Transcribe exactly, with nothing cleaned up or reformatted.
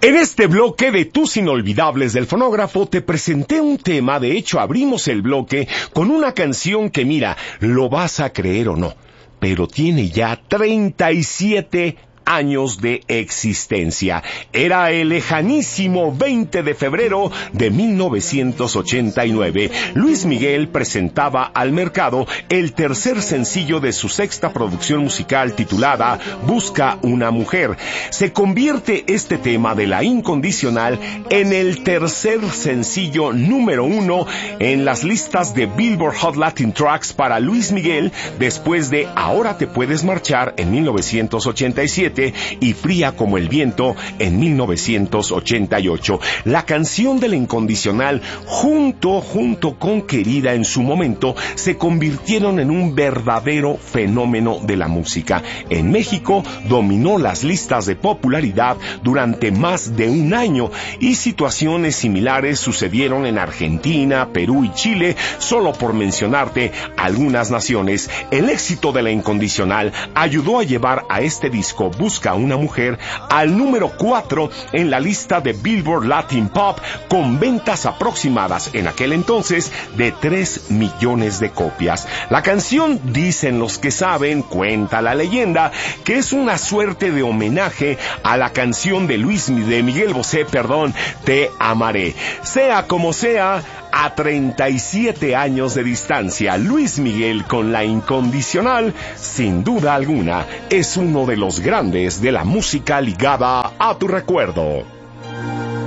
En este bloque de Tus Inolvidables del Fonógrafo te presenté un tema, de hecho abrimos el bloque con una canción que, mira, lo vas a creer o no, pero tiene ya treinta y siete años de existencia. Era el lejanísimo veinte de febrero de mil novecientos ochenta y nueve. Luis Miguel presentaba al mercado el tercer sencillo de su sexta producción musical titulada Busca una mujer. Se convierte este tema de La Incondicional en el tercer sencillo número uno en las listas de Billboard Hot Latin Tracks para Luis Miguel, después de Ahora te puedes marchar en mil novecientos ochenta y siete y Fría como el viento en mil novecientos ochenta y ocho. La canción de La Incondicional, junto, junto con Querida en su momento, se convirtieron en un verdadero fenómeno de la música. En México dominó las listas de popularidad durante más de un año y situaciones similares sucedieron en Argentina, Perú y Chile, solo por mencionarte algunas naciones. El éxito de La Incondicional ayudó a llevar a este disco Busca una mujer al número cuatro en la lista de Billboard Latin Pop, con ventas aproximadas en aquel entonces de tres millones de copias. La canción, dicen los que saben, cuenta la leyenda, que es una suerte de homenaje a la canción de Luis de Miguel Bosé, perdón, Te amaré. Sea como sea, a treinta y siete años de distancia, Luis Miguel con La Incondicional, sin duda alguna, es uno de los grandes de la música ligada a tu recuerdo.